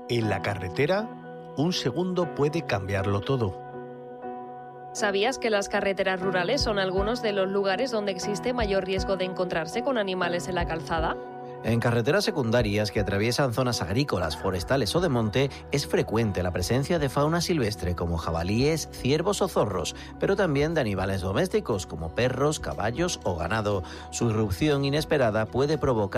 En la carretera, un segundo puede cambiarlo todo. ¿Sabías que las carreteras rurales son algunos de los lugares donde existe mayor riesgo de encontrarse con animales en la calzada? En carreteras secundarias que atraviesan zonas agrícolas, forestales o de monte, es frecuente la presencia de fauna silvestre como jabalíes, ciervos o zorros, pero también de animales domésticos como perros, caballos o ganado. Su irrupción inesperada puede provocar